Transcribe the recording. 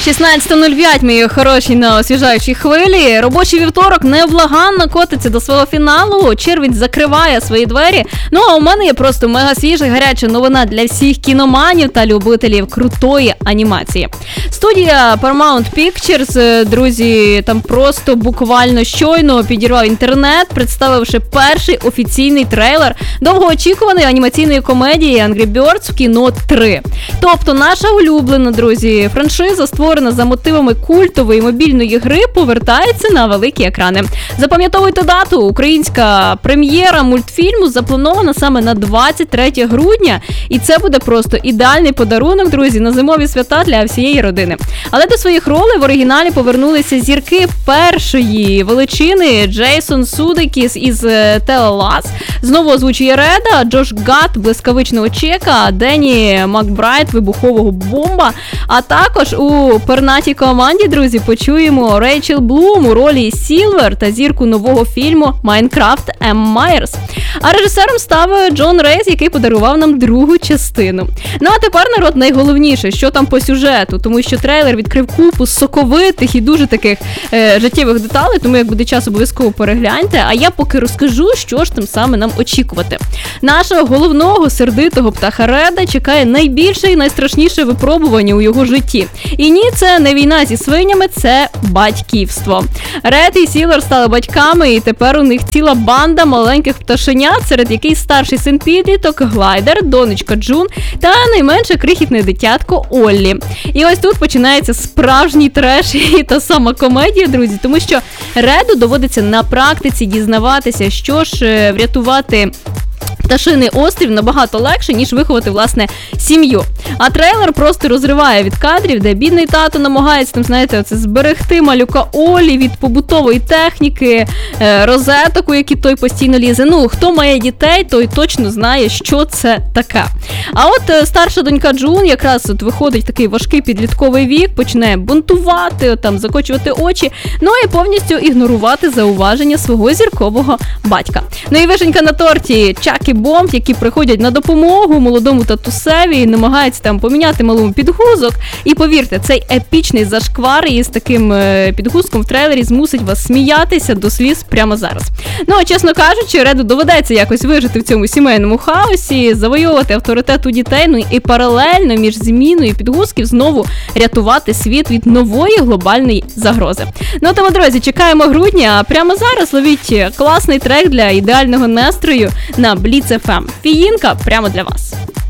16:05, мої хороші, на освіжаючій хвилі. Робочий вівторок невблаганно котиться до свого фіналу. Червень закриває свої двері. Ну, а у мене є просто мега свіжа, гаряча новина для всіх кіноманів та любителів крутої анімації. Студія Paramount Pictures, друзі, там просто буквально щойно підірвав інтернет, представивши перший офіційний трейлер довгоочікуваної анімаційної комедії Angry Birds в кіно 3. Тобто наша улюблена, друзі, франшиза, створена за мотивами культової мобільної гри, повертається на великі екрани. Запам'ятовуйте дату. Українська прем'єра мультфільму запланована саме на 23 грудня. І це буде просто ідеальний подарунок, друзі, на зимові свята для всієї родини. Але до своїх ролей в оригіналі повернулися зірки першої величини: Джейсон Судейкіс із Телелас, знову озвучує Реда, Джош Гад, блискавичного Чека, Денні Макбрайт, вибухового бомба. А також у пернатій команді, друзі, почуємо Рейчел Блум у ролі Сілвер та зірку нового фільму «Майнкрафт» Ем Майерс. А режисером став Джон Рейс, який подарував нам другу частину. Ну а тепер, народ, найголовніше, що там по сюжету, тому що трейлер відкрив купу соковитих і дуже таких життєвих деталей, тому як буде час, обов'язково перегляньте, а я поки розкажу, що ж там саме нам очікувати. Нашого головного сердитого птаха Реда чекає найбільше і найстрашніше випробування у його житті. І ні, це не війна зі свинями, це батьківство. Ред і Сілвер стали батьками, і тепер у них ціла банда маленьких пташенят, серед яких старший син підліток Глайдер, донечка Джун та найменше крихітне дитятко Оллі. І ось тут починається справжній треш і та сама комедія, друзі, тому що Реду доводиться на практиці дізнаватися, що ж врятувати пташиний острів набагато легше, ніж виховати, власне, сім'ю. А трейлер просто розриває від кадрів, де бідний тато намагається, там, знаєте, оце зберегти малюка Олі від побутової техніки, розеток, у які той постійно лізе. Ну, хто має дітей, той точно знає, що це таке. А от старша донька Джун якраз от виходить в такий важкий підлітковий вік, починає бунтувати, там, закочувати очі, ну і повністю ігнорувати зауваження свого зіркового батька. Ну і вишенька на торті – Чак і Бомб, які приходять на допомогу молодому татусеві і намагаються там поміняти малому підгузок. І повірте, цей епічний зашквар із таким підгузком в трейлері змусить вас сміятися до сліз прямо зараз. Ну, а чесно кажучи, Реду доведеться якось вижити в цьому сімейному хаосі, завоювати авторитет у дітей, ну і паралельно між зміною підгузків знову рятувати світ від нової глобальної загрози. Ну, тому, друзі, чекаємо грудня, а прямо зараз ловіть класний трек для ідеального настрою на Blitz FM. Фіїнка прямо для вас.